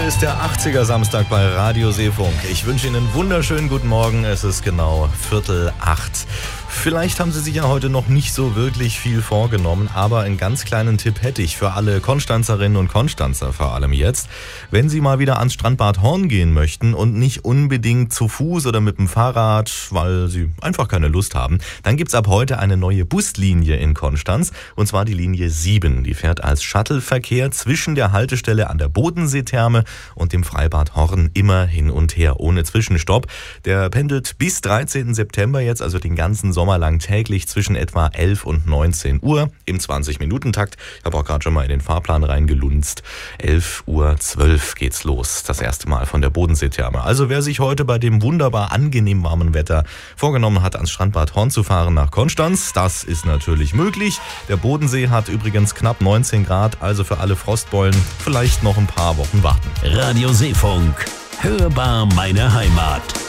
ist der 80er Samstag bei Radio Seefunk. Ich wünsche Ihnen einen wunderschönen guten Morgen. Es ist genau 7:45. Vielleicht haben Sie sich ja heute noch nicht so wirklich viel vorgenommen, aber einen ganz kleinen Tipp hätte ich für alle Konstanzerinnen und Konstanzer vor allem jetzt. Wenn Sie mal wieder ans Strandbad Horn gehen möchten und nicht unbedingt zu Fuß oder mit dem Fahrrad, weil Sie einfach keine Lust haben, dann gibt's ab heute eine neue Buslinie in Konstanz, und zwar die Linie 7. Die fährt als Shuttleverkehr zwischen der Haltestelle an der Bodenseetherme und dem Freibad Horn immer hin und her, ohne Zwischenstopp. Der pendelt bis 13. September jetzt, also den ganzen Sommer lang täglich zwischen etwa 11 und 19 Uhr im 20-Minuten-Takt. Ich habe auch gerade schon mal in den Fahrplan reingelunzt. 11:12 Uhr geht's los, das erste Mal von der Bodenseetherme. Also wer sich heute bei dem wunderbar angenehm warmen Wetter vorgenommen hat, ans Strandbad Horn zu fahren nach Konstanz, das ist natürlich möglich. Der Bodensee hat übrigens knapp 19 Grad, also für alle Frostbeulen vielleicht noch ein paar Wochen warten. Radio Seefunk, hörbar meine Heimat.